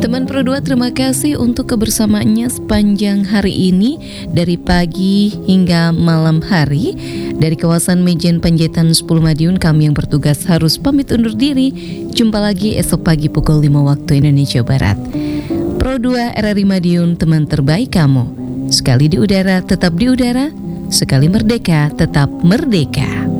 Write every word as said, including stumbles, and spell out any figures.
Teman Pro dua, terima kasih untuk kebersamaannya sepanjang hari ini, dari pagi hingga malam hari. Dari kawasan Mejen Panjaitan sepuluh Madiun, kami yang bertugas harus pamit undur diri. Jumpa lagi esok pagi pukul lima waktu Indonesia Barat. Pro dua R R I Madiun, teman terbaik kamu. Sekali di udara, tetap di udara. Sekali merdeka, tetap merdeka.